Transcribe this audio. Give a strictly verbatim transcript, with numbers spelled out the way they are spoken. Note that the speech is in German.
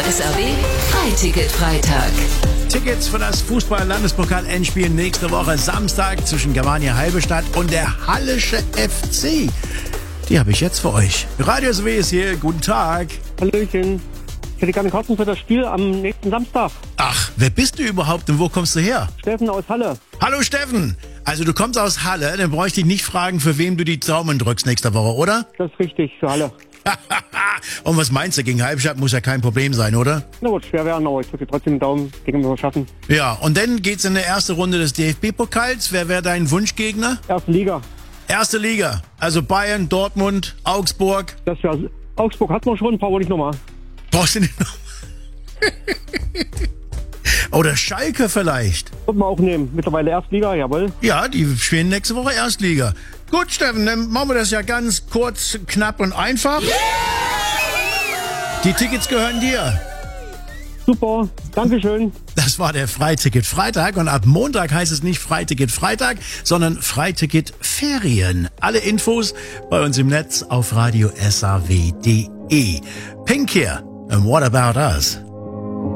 S R W Freiticket-Freitag. Tickets für das Fußball-Landespokal-Endspiel nächste Woche Samstag zwischen Germania Halberstadt und der Hallische F C. Die habe ich jetzt für euch. Radio S R W ist hier. Guten Tag. Hallöchen. Ich hätte gerne Karten für das Spiel am nächsten Samstag. Ach, wer bist du überhaupt und wo kommst du her? Steffen aus Halle. Hallo Steffen. Also du kommst aus Halle, dann bräuchte ich nicht fragen, für wem du die Daumen drückst nächste Woche, oder? Das ist richtig, für Halle. Und was meinst du, gegen Halberstadt muss ja kein Problem sein, oder? Na gut, schwer werden, aber ich drücke trotzdem den Daumen, gegen wir schaffen. Ja, und dann geht's in der erste Runde des D F B-Pokals. Wer wäre dein Wunschgegner? Erste Liga. Erste Liga, also Bayern, Dortmund, Augsburg. Das wäre Augsburg hat man schon, ein paar wollte ich nochmal. Brauchst du nicht noch? Oder Schalke vielleicht. Wird man auch nehmen. Mittlerweile Erstliga, jawohl. Ja, die spielen nächste Woche Erstliga. Gut, Steffen, dann machen wir das ja ganz kurz, knapp und einfach. Die Tickets gehören dir. Super, Dankeschön. Das war der Freiticket Freitag und ab Montag heißt es nicht Freiticket Freitag, sondern Freiticket Ferien. Alle Infos bei uns im Netz auf radio s r w punkt d e. Pink here and What About Us?